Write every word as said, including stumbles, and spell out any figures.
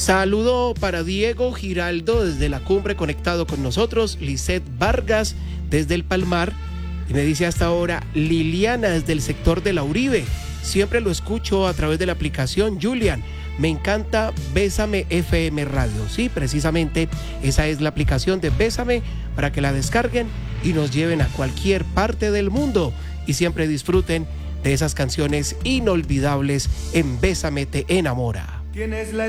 Saludo para Diego Giraldo desde la cumbre conectado con nosotros, Lisette Vargas desde el Palmar, y me dice hasta ahora Liliana desde el sector de la Uribe. Siempre lo escucho a través de la aplicación. Julian, me encanta Bésame F M Radio. Sí, precisamente esa es la aplicación de Bésame para que la descarguen y nos lleven a cualquier parte del mundo y siempre disfruten de esas canciones inolvidables en Bésame Te Enamora. Tienes la